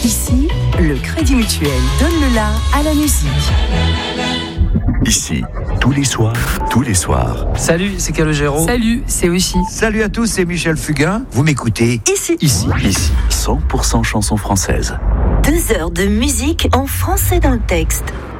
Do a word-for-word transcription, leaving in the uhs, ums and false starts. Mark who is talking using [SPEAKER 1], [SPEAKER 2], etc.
[SPEAKER 1] Ici, le Crédit Mutuel donne le la à la musique.
[SPEAKER 2] Ici, tous les soirs, tous les soirs.
[SPEAKER 3] Salut, c'est Calogero.
[SPEAKER 1] Salut, c'est Oshi.
[SPEAKER 4] Salut à tous, c'est Michel Fugain. Vous m'écoutez
[SPEAKER 1] Ici.
[SPEAKER 3] Ici.
[SPEAKER 2] Ici, cent pour cent chansons françaises.
[SPEAKER 5] Deux heures de musique en français dans le texte.